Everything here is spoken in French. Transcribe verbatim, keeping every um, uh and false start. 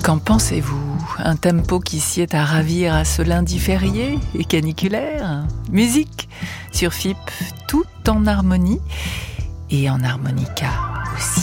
Qu'en pensez-vous? Un tempo qui sied à ravir à ce lundi férié et caniculaire? Musique sur F I P, tout en harmonie et en harmonica aussi.